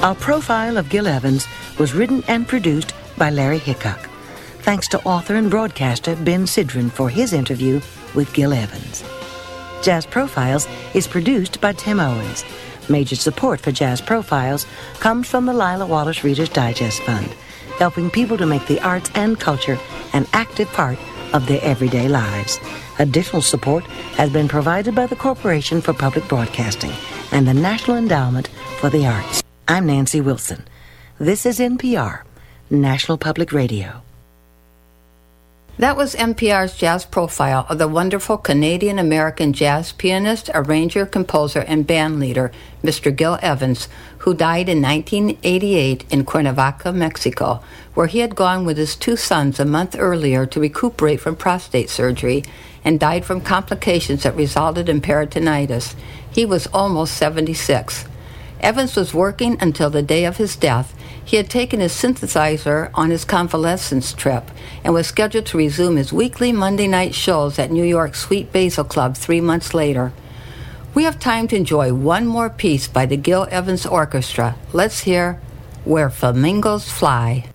Our profile of Gil Evans was written and produced by Larry Hickok. Thanks to author and broadcaster Ben Sidran for his interview with Gil Evans. Jazz Profiles is produced by Tim Owens. Major support for Jazz Profiles comes from the Lila Wallace Reader's Digest Fund, helping people to make the arts and culture an active part of their everyday lives. Additional support has been provided by the Corporation for Public Broadcasting and the National Endowment for the Arts. I'm Nancy Wilson. This is NPR, National Public Radio. That was NPR's jazz profile of the wonderful Canadian-American jazz pianist, arranger, composer, and band leader, Mr. Gil Evans, who died in 1988 in Cuernavaca, Mexico, where he had gone with his 2 sons a month earlier to recuperate from prostate surgery and died from complications that resulted in peritonitis. He was almost 76. Evans was working until the day of his death. He had taken his synthesizer on his convalescence trip and was scheduled to resume his weekly Monday night shows at New York's Sweet Basil Club 3 months later. We have time to enjoy one more piece by the Gil Evans Orchestra. Let's hear Where Flamingos Fly.